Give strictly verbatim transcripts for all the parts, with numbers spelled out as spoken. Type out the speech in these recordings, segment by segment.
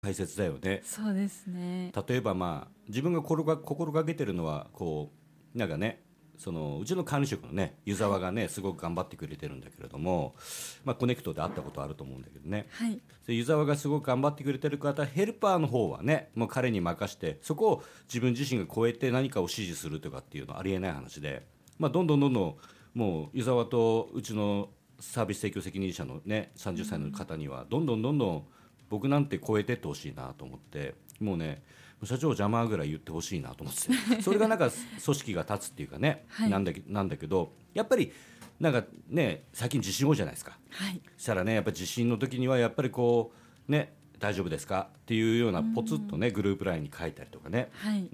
大切だよね。 そうですね。 例えばまあ自分が心が心がけてるのはこうなんかね、そのうちの管理職のね湯沢がねすごく頑張ってくれてるんだけれども、まあ、コネクトで会ったことあると思うんだけどね、 はい、 で湯沢がすごく頑張ってくれてる方、ヘルパーの方はねもう彼に任してそこを自分自身が超えて何かを指示するとかっていうのはありえない話で、まあ、どんどんどんどんもう湯沢とうちのサービス提供責任者のねさんじゅっさいの方にはどんどんどんどん僕なんて超えてってほしいなと思って、もうね社長邪魔ぐらい言ってほしいなと思ってそれがなんか組織が立つっていうかね、はい、なんだけ、なんだけどやっぱりなんかね最近地震多いじゃないですか、 はい、 そしたらねやっぱり地震の時にはやっぱりこうね大丈夫ですかっていうようなポツッとねグループラインに書いたりとかね、 はい、 うん、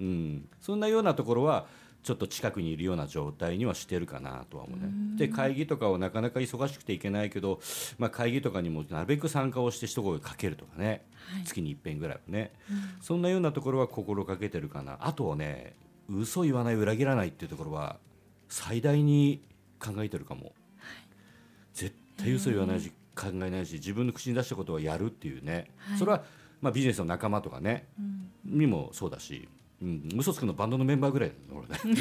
そんなようなところはちょっと近くにいるような状態にはしてるかなとは思うね。で会議とかをなかなか忙しくていけないけど、まあ、会議とかにもなるべく参加をして一声かけるとかね、はい、月に一遍ぐらいはね、うん、そんなようなところは心がけてるかな。あとはね嘘言わない裏切らないっていうところは最大に考えてるかも、はい、絶対嘘言わないし考えないし自分の口に出したことはやるっていうね、はい、それはまあビジネスの仲間とかね、うん、にもそうだし、うん、嘘つくのバンドのメンバーぐらいだよね、俺ね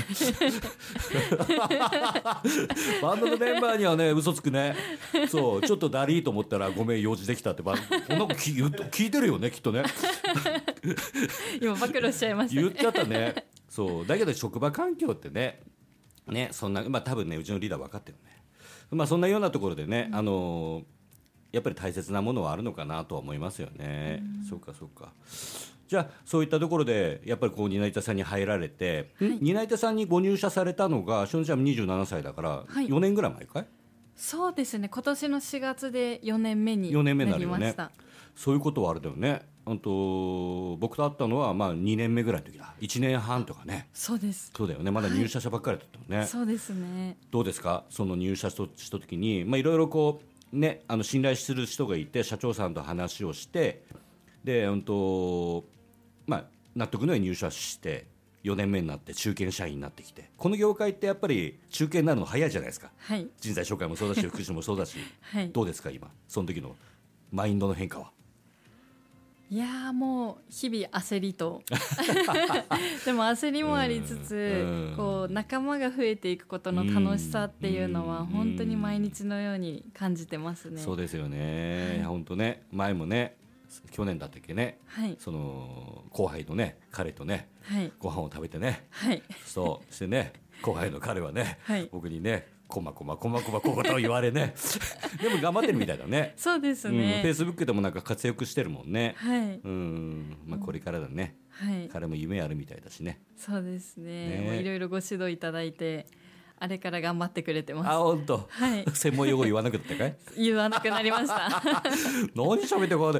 バンドのメンバーにはね嘘つくね。そうちょっとだりーと思ったらごめん用事できたってばこんなこと聞, 聞いてるよねきっとね今暴露しちゃいましたね言っちゃったね。そうだけど職場環境ってねねそんな、まあ、多分ねうちのリーダー分かってるね、まあ、そんなようなところでね、うん、あのやっぱり大切なものはあるのかなとは思いますよね、うん、そうかそうか。じゃあそういったところでやっぱりこう担い手さんに入られて、はい、担い手さんにご入社されたのがしおねちゃんもにじゅうななさいだからよねんぐらい前かい、はい、 そうですね、今年のしがつでよねんめになりました。よねんめになるよね。 そういうことはあれだよね、あと僕と会ったのはまあにねんめぐらいの時だ、いちねんはんとかね。 そうです。 そうだよね、まだ入社者ばっかりだったもんね、はい、 そうですね。 どうですかその入社した時に、まあ、いろいろこうねあの信頼する人がいて社長さんと話をしてで、うんとまあ、納得のように入社してよねんめになって中堅社員になってきて、この業界ってやっぱり中堅になるの早いじゃないですか、はい、人材紹介もそうだし福祉もそうだし、はい、どうですか今その時のマインドの変化は。 いやもう日々焦りとでも焦りもありつつこう仲間が増えていくことの楽しさっていうのは本当に毎日のように感じてますね。 そうですよね、はい、本当ね前もね去年だったっけね、はい、その後輩のね彼とね、はい、ご飯を食べてね、はい、そうしてね後輩の彼はね、はい、僕にねこまこまこまこまここと言われねでも頑張ってるみたいだね。 そうですね、 フェイスブックでもなんか活躍してるもんね、 はい、 うん、まあ、これからだね、うんはい、彼も夢あるみたいだしね。 そうですね、いろいろご指導いただいてあれから頑張ってくれてます。 あ、本当、はい、専門用語言わなくなったかい言わなくなりました何喋ってるか分かんない、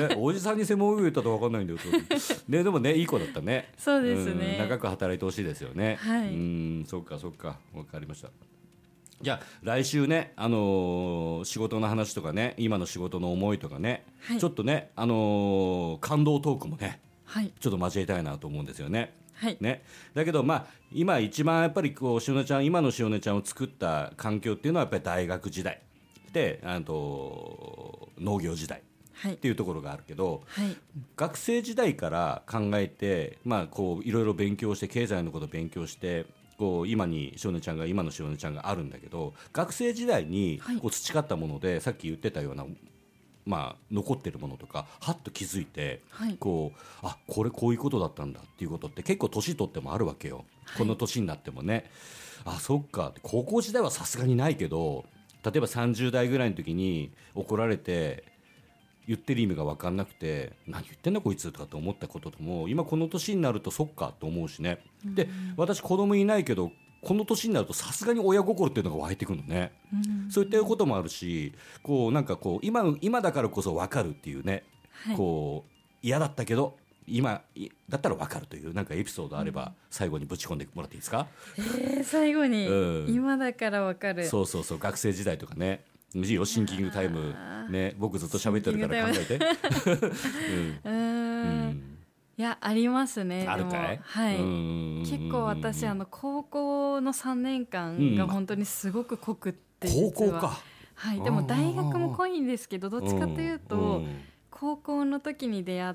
えおじさんに専門用語言ったら分かんないんだよね。でもねいい子だったね。 そうですね、 長く働いてほしいですよね、 はい、 うんそうかそうか分かりました。じゃあ来週ね、あのー、仕事の話とかね今の仕事の思いとかね、はい、ちょっとね、あのー、感動トークもね、はい、ちょっと交えたいなと思うんですよね。はいね、だけど、まあ、今一番やっぱりこうしおねちゃん今のしおねちゃんを作った環境っていうのはやっぱり大学時代であと農業時代っていうところがあるけど、はい、学生時代から考えて、まあ、こういろいろ勉強して経済のことを勉強してこう今にしおねちゃんが今のしおねちゃんがあるんだけど学生時代にこう培ったもので、はい、さっき言ってたようなまあ、残ってるものとかはっと気づいて、はい、こうあこれこういうことだったんだっていうことって結構年取ってもあるわけよ、はい、この年になってもね。あそっか高校時代はさすがにないけど例えばさんじゅう代ぐらいの時に怒られて言ってる意味が分かんなくて何言ってんだこいつとかと思ったこととも今この年になるとそっかと思うしね。で私子供いないけどこの年になるとさすがに親心っていうのが湧いてくるのね、うん、そういったこともあるしこうなんかこう 今, 今だからこそ分かるっていうね、はい、こう嫌だったけど今だったら分かるというなんかエピソードあれば最後にぶち込んでもらっていいですか。 えー、最後に、うん、今だから分かる。そうそうそう学生時代とかねいいよシンキングタイム、ね、僕ずっと喋ってるから考えてうん、 うんいやありますね。 あるかい。 はい、結構私あの高校のさんねんかんが本当にすごく濃くって、 高校か、 はい、でも大学も濃いんですけどどっちかというと、高高校の時に出会っ